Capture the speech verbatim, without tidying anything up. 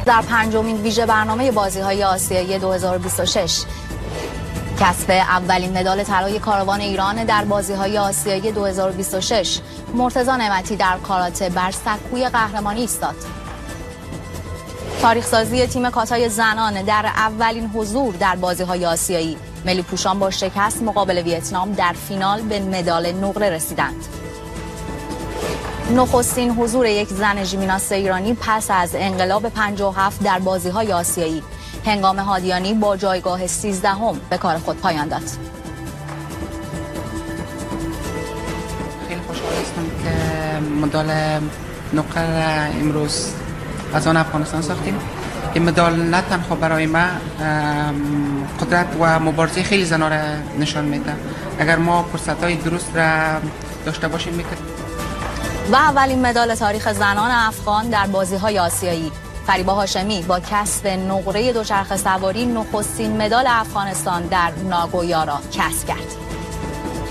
در پنجمین ویژه برنامه بازی‌های آسیایی دو هزار و بیست و شش کسب اولین مدال طلای کاروان ایران در بازی‌های آسیایی دو هزار و بیست و شش مرتضی نعمتی در کاراته بر سکوی قهرمانی ایستاد. تاریخ سازی تیم کاتای زنان در اولین حضور در بازی‌های آسیایی، ملی پوشان با شکست مقابل ویتنام در فینال به مدال نقره رسیدند. نخستین حضور یک زن ژیمناست ایرانی پس از انقلاب پنجاه و هفت در بازی‌های آسیایی، هنگام هادیانی با جایگاه سیزدهم به کار خود پایان داد. خیلی خوشحال هستم که مدال نقره امروز از آن افغانستان ساختیم. این مدال نه تنها برای ما قدرت و مبارزه خیلی زنا را نشان میده. اگر ما فرصت‌های درست را داشته باشیم میتونیم. و اولین مدال تاریخ زنان افغان در بازی‌های آسیایی، فریبا هاشمی با کسب نقره دوچرخه سواری نخستین مدال افغانستان در ناگویا را کسب کرد.